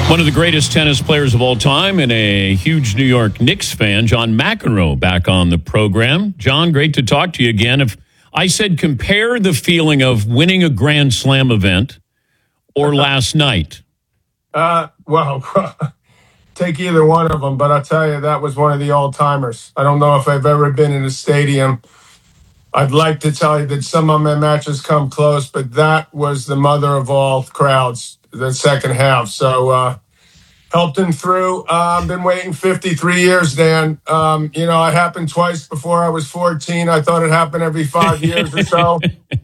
One of the greatest tennis players of all time and a huge New York Knicks fan, John McEnroe, back on the program. John, great to talk to you again. If I said compare the feeling of winning a Grand Slam event or last night. Well, take either one of them, but I'll tell you, that was one of the all-timers. I don't know if I've ever been in a stadium. I'd like to tell you that some of my matches come close, but that was the mother of all crowds, the second half. So, helped him through. I've been waiting 53 years, Dan. It happened twice before I was 14. I thought it happened every 5 years or so.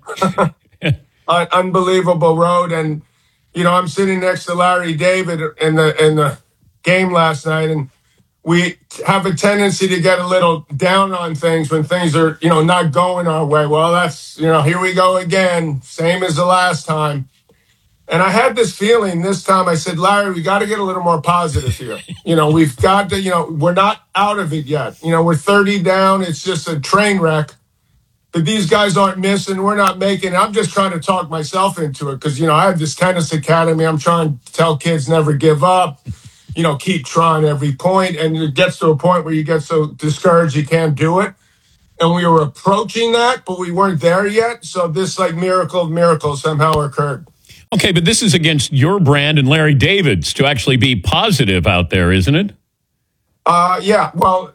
Unbelievable road. And, I'm sitting next to Larry David in the game last night, and we have a tendency to get a little down on things when things are, not going our way. Well, that's, here we go again, same as the last time. And I had this feeling this time. I said, Larry, we got to get a little more positive here. We've got to, we're not out of it yet. We're 30 down. It's just a train wreck. But these guys aren't missing. We're not making it. I'm just trying to talk myself into it because, I have this tennis academy. I'm trying to tell kids never give up, keep trying every point. And it gets to a point where you get so discouraged you can't do it. And we were approaching that, but we weren't there yet. So this miracle of miracles somehow occurred. Okay, but this is against your brand and Larry David's to actually be positive out there, isn't it? Yeah. Well,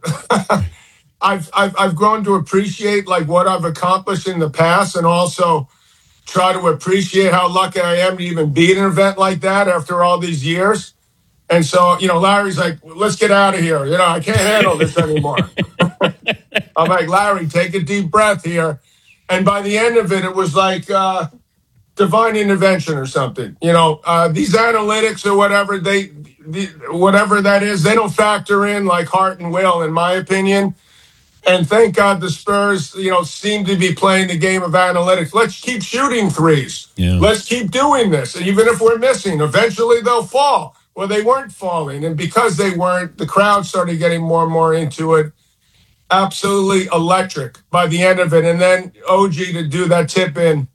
I've grown to appreciate what I've accomplished in the past, and also try to appreciate how lucky I am to even be at an event like that after all these years. And so, Larry's like, let's get out of here. I can't handle this anymore. I'm like, Larry, take a deep breath here. And by the end of it, it was like divine intervention or something. These analytics or whatever whatever that is, they don't factor in like heart and will, in my opinion. And thank God the Spurs, seem to be playing the game of analytics. Let's keep shooting threes. Yeah. Let's keep doing this. And even if we're missing, eventually they'll fall. Well, they weren't falling. And because they weren't, the crowd started getting more and more into it. Absolutely electric by the end of it. And then OG to do that tip in,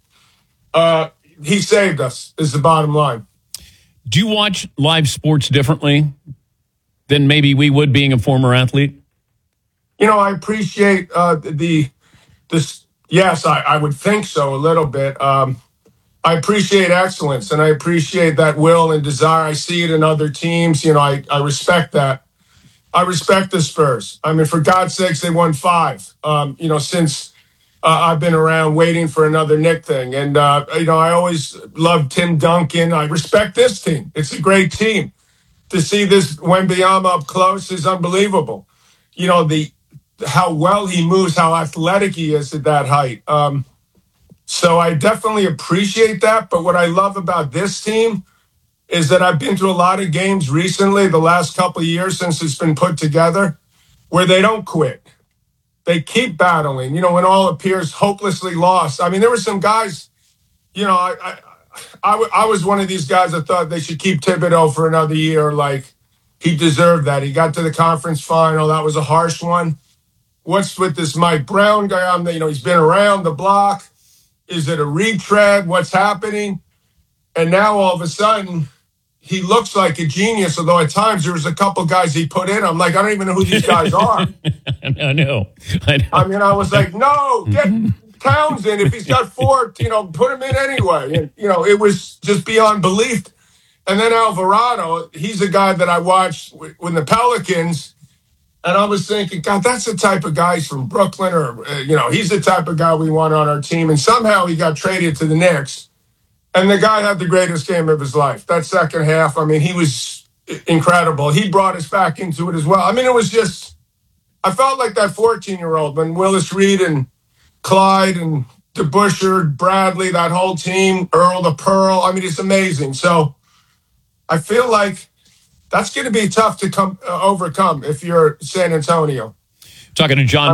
he saved us, is the bottom line. Do you watch live sports differently than maybe we would being a former athlete? I appreciate this. Yes, I would think so a little bit. I appreciate excellence, and I appreciate that will and desire. I see it in other teams. I respect that. I respect the Spurs. I mean, for God's sakes, they won 5. Since I've been around waiting for another Knick thing. And, I always loved Tim Duncan. I respect this team. It's a great team. To see this Wembanyama up close is unbelievable. How well he moves, how athletic he is at that height. So I definitely appreciate that. But what I love about this team is that I've been to a lot of games recently, the last couple of years since it's been put together, where they don't quit. They keep battling, when all appears hopelessly lost. I mean, there were some guys, I was one of these guys that thought they should keep Thibodeau for another year. Like, he deserved that. He got to the conference final. That was a harsh one. What's with this Mike Brown guy? He's been around the block. Is it a retread? What's happening? And now all of a sudden, he looks like a genius, although at times there was a couple guys he put in. I'm like, I don't even know who these guys are. I know. I was like, no, get Townsend. If he's got 4, put him in anyway. And, it was just beyond belief. And then Alvarado, he's a guy that I watched with the Pelicans. And I was thinking, God, that's the type of guy from Brooklyn, or, he's the type of guy we want on our team. And somehow he got traded to the Knicks. And the guy had the greatest game of his life. That second half, he was incredible. He brought us back into it as well. It was just, I felt like that 14-year-old when Willis Reed and Clyde and DeBusschere, Bradley, that whole team, Earl the Pearl. It's amazing. So I feel like that's going to be tough to overcome if you're San Antonio. Talking to John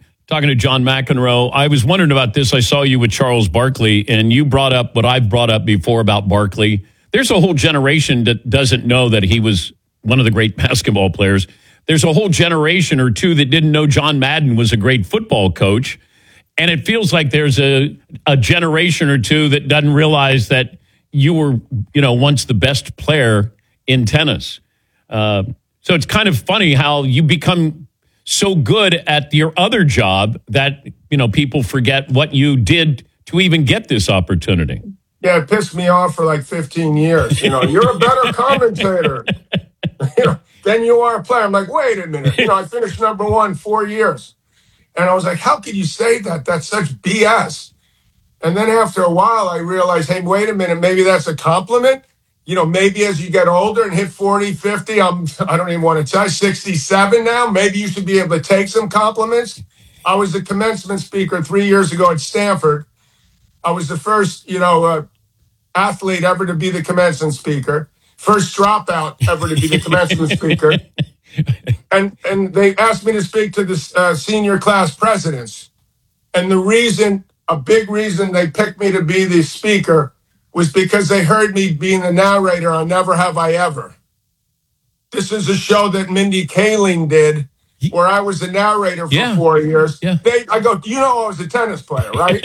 McEnroe, I was wondering about this. I saw you with Charles Barkley, and you brought up what I've brought up before about Barkley. There's a whole generation that doesn't know that he was one of the great basketball players. There's a whole generation or two that didn't know John Madden was a great football coach. And it feels like there's a generation or two that doesn't realize that you were, once the best player in tennis. So it's kind of funny how you become so good at your other job that, people forget what you did to even get this opportunity. Yeah, it pissed me off for like 15 years. You're a better commentator than you are a player. I'm like, wait a minute. I finished number 1 4 years. And I was like, how could you say that? That's such BS. And then after a while, I realized, hey, wait a minute, maybe that's a compliment. Maybe as you get older and hit 40, 50, I don't even want to tell you, 67 now, maybe you should be able to take some compliments. I was the commencement speaker 3 years ago at Stanford. I was the first, athlete ever to be the commencement speaker, first dropout ever to be the commencement speaker. And they asked me to speak to the senior class presidents. And a big reason they picked me to be the speaker was because they heard me being the narrator on Never Have I Ever. This is a show that Mindy Kaling did where I was the narrator for 4 years. Yeah. I go, I was a tennis player, right?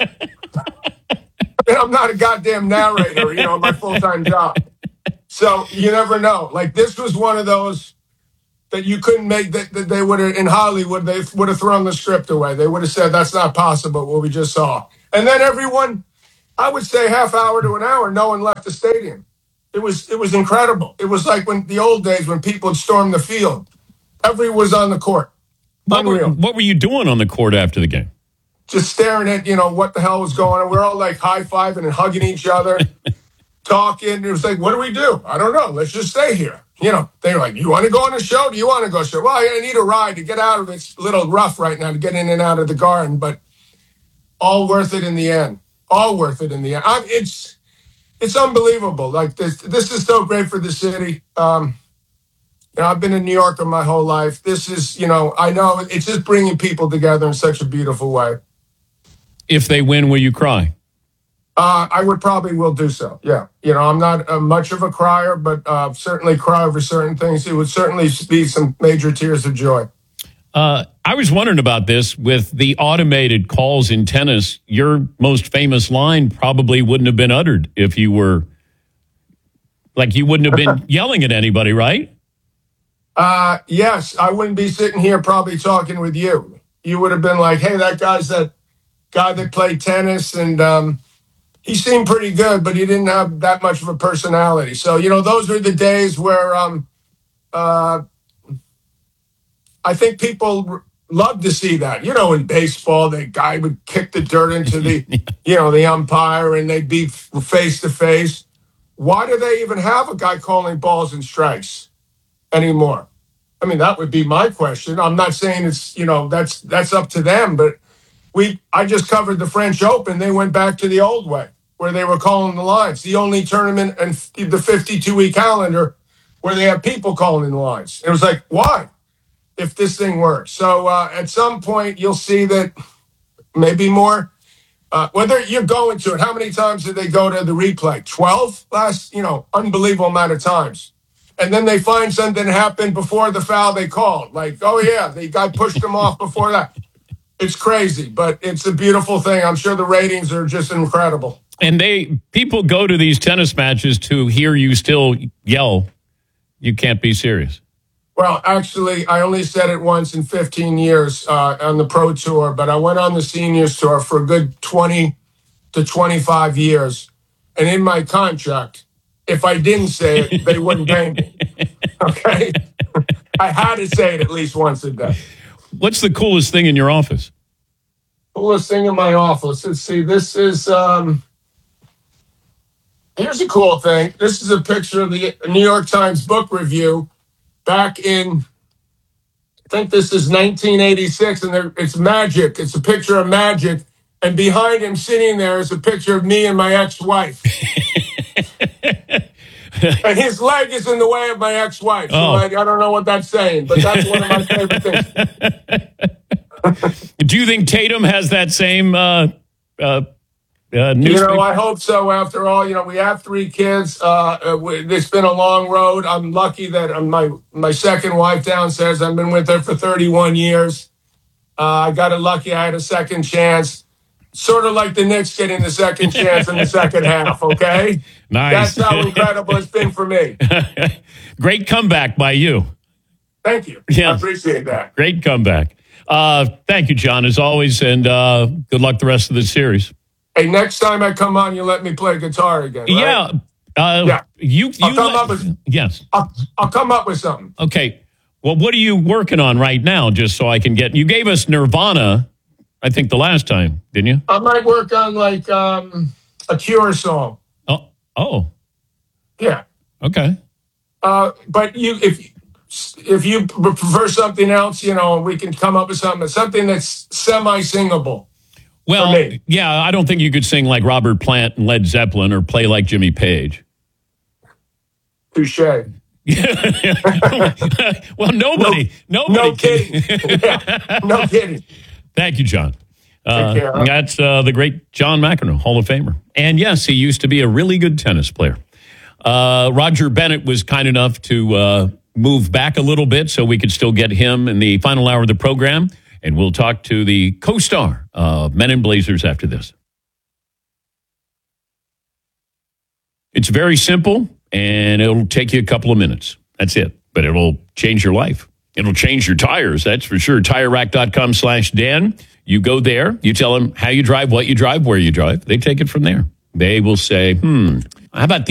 I'm not a goddamn narrator, my full-time job. So you never know. Like this was one of those that you couldn't make, that they would have, in Hollywood, they would have thrown the script away. They would have said, that's not possible, what we just saw. And then everyone, I would say half hour to an hour, no one left the stadium. It was incredible. It was like when the old days when people would storm the field. Everyone was on the court. Unreal. What were you doing on the court after the game? Just staring at, what the hell was going on. We're all like high-fiving and hugging each other, talking. It was like, what do we do? I don't know. Let's just stay here. They were like, you want to go on a show? Do you want to go show? Well, I need a ride to get out of it. It's a little rough right now to get in and out of the garden, but all worth it in the end. All worth it in the end. It's unbelievable. Like this is so great for the city. I've been in New Yorker my whole life. This is, I know it's just bringing people together in such a beautiful way. If they win, will you cry? I would probably will do so. Yeah. I'm not much of a crier, but certainly cry over certain things. It would certainly be some major tears of joy. I was wondering about this with the automated calls in tennis. Your most famous line probably wouldn't have been uttered if you were you wouldn't have been yelling at anybody, right? Yes, I wouldn't be sitting here probably talking with you. You would have been like, hey, that guy's that guy that played tennis, and he seemed pretty good, but he didn't have that much of a personality. So, those were the days where I think people love to see that. In baseball, the guy would kick the dirt into the, the umpire, and they'd be face to face. Why do they even have a guy calling balls and strikes anymore? I mean, that would be my question. I'm not saying it's, that's up to them, but I just covered the French Open. They went back to the old way where they were calling the lines. The only tournament in the 52-week calendar where they have people calling the lines. It was like, why? If this thing works. So at some point, you'll see that maybe more. Whether you're going to it, how many times did they go to the replay? 12 last, unbelievable amount of times. And then they find something happened before the foul they called. Like, oh, yeah, the guy pushed him off before that. It's crazy, but it's a beautiful thing. I'm sure the ratings are just incredible. And people go to these tennis matches to hear you still yell. You can't be serious. Well, actually, I only said it once in 15 years on the Pro Tour, but I went on the Seniors Tour for a good 20 to 25 years. And in my contract, if I didn't say it, they wouldn't pay me. Okay? I had to say it at least once a day. What's the coolest thing in your office? Coolest thing in my office. Let's see. This is, here's a cool thing. This is a picture of the New York Times book review back in, I think this is 1986, and it's Magic. It's a picture of Magic, and behind him sitting there is a picture of me and my ex-wife. And his leg is in the way of my ex-wife. So I don't know what that's saying, but that's one of my favorite things. Do you think Tatum has that same newspaper? I hope so. After all, we have 3 kids. It's been a long road. I'm lucky that my second wife downstairs, I've been with her for 31 years. I got it lucky. I had a second chance. sort of like the Knicks getting the second chance in the second half, okay? Nice. That's how incredible it's been for me. Great comeback by you. Thank you. Yeah. I appreciate that. Great comeback. Thank you, John, as always, and good luck the rest of the series. Hey, next time I come on, you let me play guitar again, right? Yeah. Yeah. Yes. I'll come up with something. Okay. Well, what are you working on right now, just so I can get... You gave us Nirvana, I think, the last time, didn't you? I might work on, like, a Cure song. Oh. Yeah. Okay. But if you prefer something else, we can come up with something that's semi-singable. Well, yeah, I don't think you could sing like Robert Plant and Led Zeppelin or play like Jimmy Page. Touche. Well, nobody No kidding. Yeah, no kidding. Thank you, John. Take care, huh? That's the great John McEnroe, Hall of Famer. And yes, he used to be a really good tennis player. Roger Bennett was kind enough to move back a little bit so we could still get him in the final hour of the program. And we'll talk to the co-star of Men in Blazers after this. It's very simple, and it'll take you a couple of minutes. That's it. But it'll change your life. It'll change your tires, that's for sure. TireRack.com/Dan. You go there. You tell them how you drive, what you drive, where you drive. They take it from there. They will say, how about